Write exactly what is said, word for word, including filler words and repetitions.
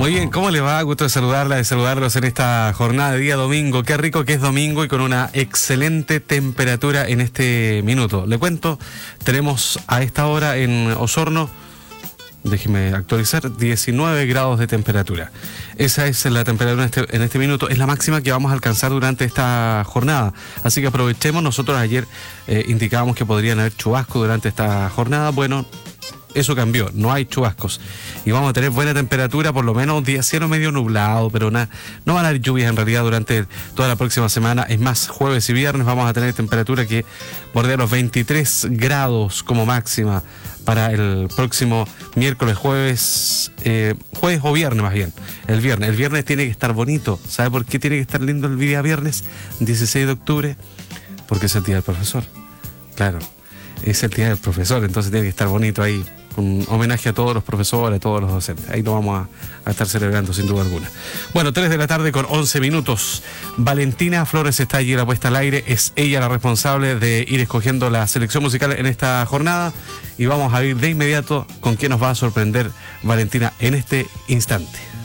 Muy bien, ¿cómo le va? Gusto de saludarla, de saludarlos en esta jornada de día domingo. Qué rico que es domingo y con una excelente temperatura en este minuto. Le cuento, tenemos a esta hora en Osorno, déjeme actualizar, diecinueve grados de temperatura. Esa es la temperatura en este, en este minuto, es la máxima que vamos a alcanzar durante esta jornada. Así que aprovechemos, nosotros ayer eh, indicábamos que podrían haber chubascos durante esta jornada. Bueno, eso cambió, no hay chubascos. Y vamos a tener buena temperatura, por lo menos un día cielo medio nublado, pero na, no van a haber lluvias en realidad durante toda la próxima semana. Es más, jueves y viernes vamos a tener temperatura que bordea los veintitrés grados como máxima para el próximo miércoles, jueves, eh, jueves o viernes más bien. El viernes, el viernes tiene que estar bonito. ¿Sabe por qué tiene que estar lindo el día viernes? dieciséis de octubre, porque es el día del profesor. Claro, es el día del profesor, entonces tiene que estar bonito ahí. Un homenaje a todos los profesores, a todos los docentes. Ahí lo vamos a, a estar celebrando sin duda alguna. Bueno, tres de la tarde con once minutos. Valentina Flores está allí la puesta al aire. Es ella la responsable de ir escogiendo la selección musical en esta jornada. Y vamos a ir de inmediato con qué nos va a sorprender Valentina en este instante.